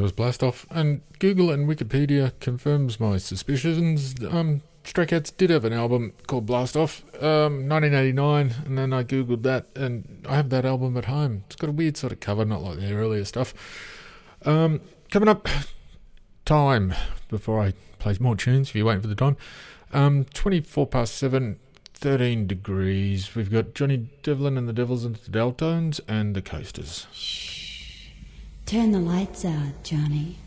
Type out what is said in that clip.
was Blast Off, and Google and Wikipedia confirms my suspicions. Stray Cats did have an album called Blast Off, 1989, and then I googled that, and I have that album at home. It's got a weird sort of cover, not like their earlier stuff. Coming up, time, before I play more tunes, if you're waiting for the time. 24 past 7, 13 degrees. We've got Johnny Devlin and the Devils and the Deltones and the Coasters. Turn the lights out, Johnny.